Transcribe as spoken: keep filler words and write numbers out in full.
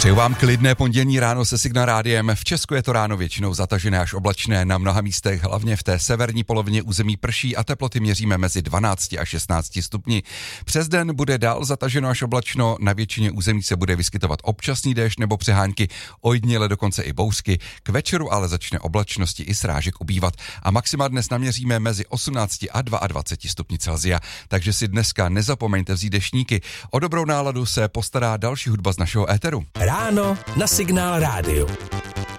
Přeju vám klidné pondělní ráno se Signál rádiem. V Česku je to ráno většinou zatažené až oblačné, na mnoha místech, hlavně v té severní polovině území prší a teploty měříme mezi dvanácti a šestnácti stupni. Přes den bude dál zataženo až oblačno, na většině území se bude vyskytovat občasný déšť nebo přehánky, ojediněle dokonce i bouřky. K večeru ale začne oblačnosti i srážek ubývat a maxima dnes naměříme mezi osmnácti a dvaceti dvěma stupni Celsia, takže si dneska nezapomeňte vzít deštníky. O dobrou náladu se postará další hudba z našeho éteru. Ráno na Signál rádiu.